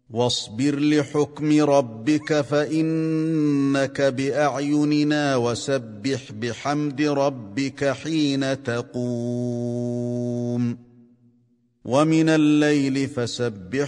واصبر لحكم ربك فإنك بأعيننا وسبح بحمد ربك حين تقوم ومن الليل فسبح